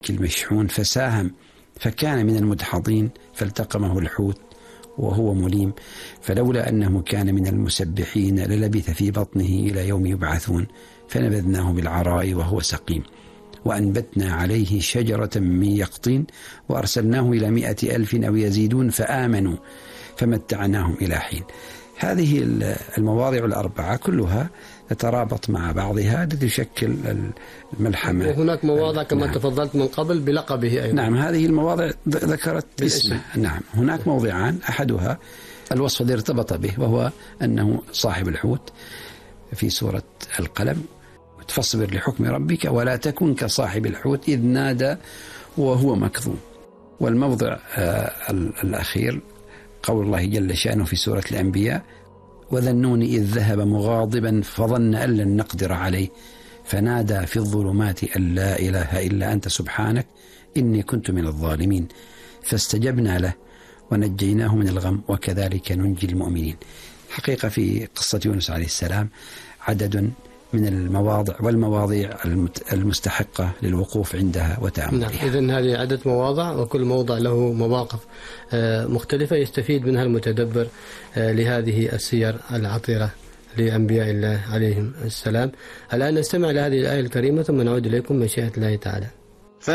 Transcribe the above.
المشحون فساهم فكان من المدحضين فالتقمه الحوت وهو مليم، فلولا أنه كان من المسبحين للبث في بطنه إلى يوم يبعثون، فنبذناه بالعراء وهو سقيم. وأنبتنا عليه شجرة من يقطين وأرسلناه إلى 100,000 أو يزيدون فآمنوا فمتعناهم إلى حين. هذه المواضع الأربعة كلها تترابط مع بعضها لتشكل الملحمة. وهناك مواضع كما تفضلت من قبل بلقبه أيضا. نعم، هذه المواضع ذكرت اسمه. نعم، هناك موضعان، أحدها الوصف الذي ارتبط به وهو أنه صاحب الحوت في سورة القلم، فاصبر لحكم ربك ولا تكن كصاحب الحوت إذ نادى وهو مكظوم. والموضع الأخير قول الله جل شأنه في سورة الأنبياء وذا النون إذ ذهب مغاضبا فظن أن لن نقدر عليه فنادى في الظلمات أن لا إله إلا أنت سبحانك إني كنت من الظالمين فاستجبنا له ونجيناه من الغم وكذلك ننجي المؤمنين. حقيقة في قصة يونس عليه السلام عدد من المواضع والمواضيع المستحقة للوقوف عندها وتأملها. نعم، إذن هذه عدة مواضع وكل موضع له مواقف مختلفة يستفيد منها المتدبر لهذه السير العطرة لأنبياء الله عليهم السلام. الآن نستمع لهذه الآية الكريمة ثم نعود إليكم مشيئة الله تعالى.